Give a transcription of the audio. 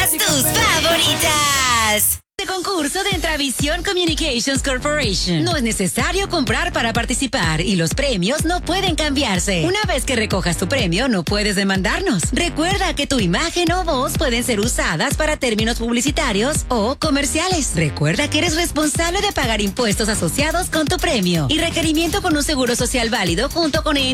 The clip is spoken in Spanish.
tus favoritas. Concurso de Entravisión Communications Corporation. No es necesario comprar para participar y los premios no pueden cambiarse. Una vez que recojas tu premio, no puedes demandarnos. Recuerda que tu imagen o voz pueden ser usadas para términos publicitarios o comerciales. Recuerda que eres responsable de pagar impuestos asociados con tu premio y requerimiento con un seguro social válido junto con